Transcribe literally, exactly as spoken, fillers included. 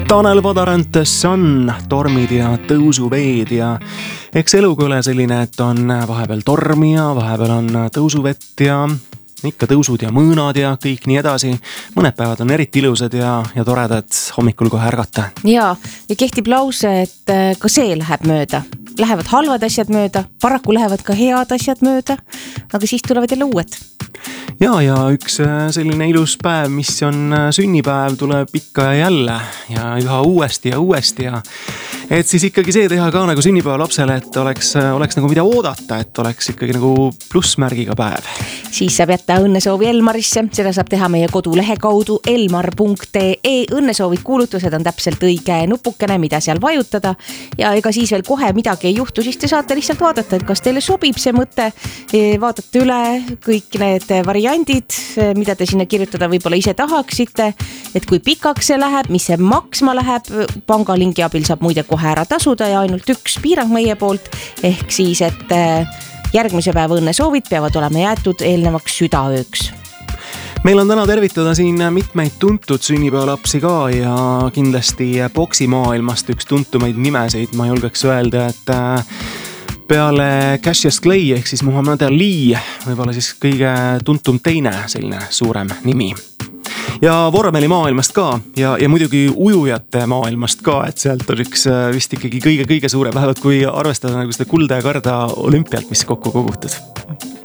Tanel Padar, Sun, tormid ja tõusuveed ja eks eluga ole selline, et on vahepeal tormi ja vahepeal on tõusuvett ja ikka tõusud ja mõõnad ja kõik nii edasi. Mõned päevad on eriti ilusad ja, ja toredad hommikul kohe ärgata. Ja, ja kehtib lause, et ka see läheb mööda. Lähevad halvad asjad mööda, paraku lähevad ka head asjad mööda, aga siis tulevad jälle uued. Ja, ja üks selline ilus päev, mis on sünnipäev, tuleb ikka ja jälle ja üha uuesti ja uuesti ja et siis ikkagi see teha ka nagu sünnipäeva lapsele, et oleks, oleks nagu mida oodata, et oleks ikkagi nagu plussmärgiga päev. Siis saab jätta õnnesoovi Elmarisse, seda saab teha meie kodulehe kaudu elmar punkt ee. Õnnesoovid kuulutused on täpselt õige nupukene, mida seal vajutada ja ega siis veel kohe midagi ei juhtu, siis te saate lihtsalt vaadata, et kas teile sobib see mõte, vaatate üle kõik need variandid, mida te sinna kirjutada võib-olla ise tahaksite, et kui pikaks see läheb, mis see maksma läheb, pangalingi abil saab muide kohe ära tasuda ja ainult üks piirang meie poolt, ehk siis, et järgmise päeva õnnesoovid peavad olema jäetud eelnevaks südaööks. Meil on täna tervitada siin mitmeid tuntud sünnipäevalapsi ka ja kindlasti boksimaailmast üks tuntumaid nimesid, ma julgeks öelda, et peale Cassius Clay ehk siis Muhammad Ali võib-olla siis kõige tuntum teine selline suurem nimi. Ja vormeli maailmast ka ja, ja muidugi ujujate maailmast ka, et sealt on üks vist ikkagi kõige-kõige suurem, vähemalt kui arvestada nagu seda kulda ja karda olümpialt, mis kokku kogutud.